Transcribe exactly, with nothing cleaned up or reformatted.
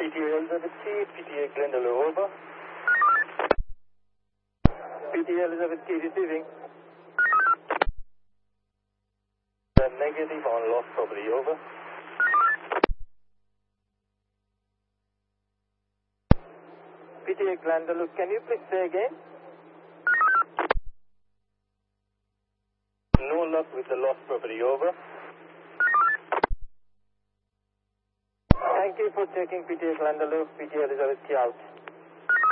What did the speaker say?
P T A Elizabeth Key, P T A Glendalough, over. P T A Elizabeth Key receiving. The negative on lost property, over. P T A Glendalough, can you please say again? No luck with the lost property, over. Thank you for checking P T A Glendalough, P T A Elizabeth Key out.